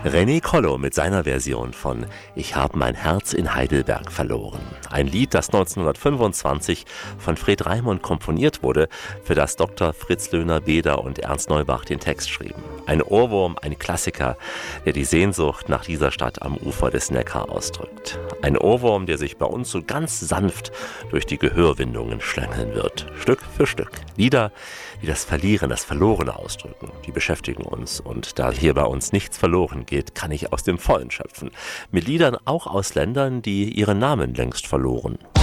René Collo mit seiner Version von »Ich hab mein Herz in Heidelberg verloren«. Ein Lied, das 1925 von Fred Raimund komponiert wurde, für das Dr. Fritz Löhner-Beder und Ernst Neubach den Text schrieben. Ein Ohrwurm, ein Klassiker, der die Sehnsucht nach dieser Stadt am Ufer des Neckar ausdrückt. Ein Ohrwurm, der sich bei uns so ganz sanft durch die Gehörwindungen schlängeln wird, Stück für Stück. Lieder, die das Verlieren, das Verlorene ausdrücken, die beschäftigen uns. Und da hier bei uns nichts verloren geht, kann ich aus dem Vollen schöpfen. Mit Liedern auch aus Ländern, die ihren Namen längst verloren.